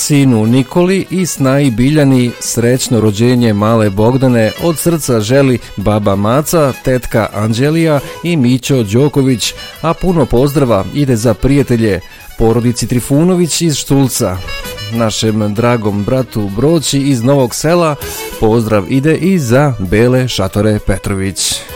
sinu Nikoli i snaji Biljani srećno rođenje male Bogdane od srca želi baba Maca, tetka Anđelija i Mićo Đoković, a puno pozdrava ide za prijatelje porodici Trifunović iz Štulca. Našem dragom bratu Broći iz Novog Sela pozdrav ide i za Bele Šatore Petrović.